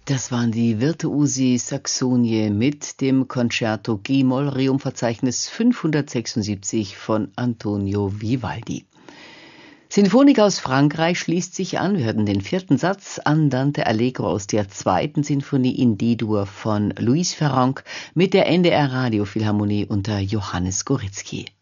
Das waren die Virtuosi Saxonie mit dem Concerto G-Moll Rerum-Verzeichnis 576 von Antonio Vivaldi. Sinfonik aus Frankreich schließt sich an. Wir hörten den 4. Satz Andante Allegro aus der 2. Sinfonie in D-Dur von Louis Ferrand mit der NDR Radiophilharmonie unter Johannes Gorizki.